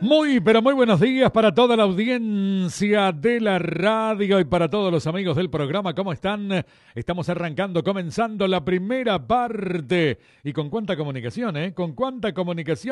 Muy, pero muy buenos días para toda la audiencia de la radio y para todos los amigos del programa. ¿Cómo están? Estamos arrancando, comenzando la primera parte. ¿Y con cuánta comunicación, eh? Con cuánta comunicación.